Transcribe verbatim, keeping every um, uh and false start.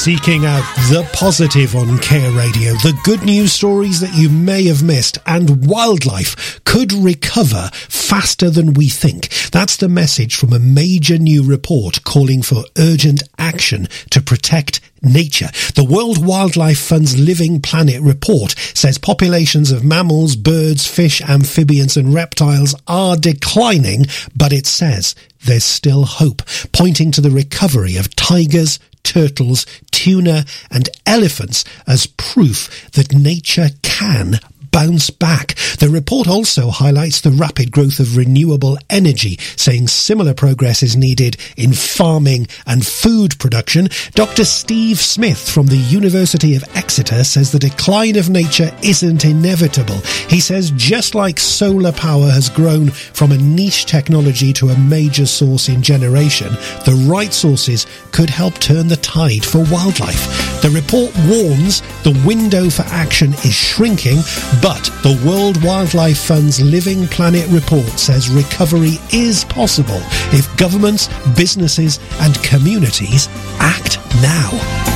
Seeking out the positive on Care Radio, the good news stories that you may have missed, and wildlife could recover faster than we think. That's the message from a major new report calling for urgent action to protect nature. The World Wildlife Fund's Living Planet report says populations of mammals, birds, fish, amphibians and reptiles are declining, but it says there's still hope, pointing to the recovery of tigers, turtles, tuna and elephants as proof that nature can bounce back. The report also highlights the rapid growth of renewable energy, saying similar progress is needed in farming and food production. Doctor Steve Smith from the University of Exeter says the decline of nature isn't inevitable. He says just like solar power has grown from a niche technology to a major source in generation, the right sources could help turn the tide for wildlife. The report warns the window for action is shrinking, but the World Wildlife Fund's Living Planet report says recovery is possible if governments, businesses and communities act now.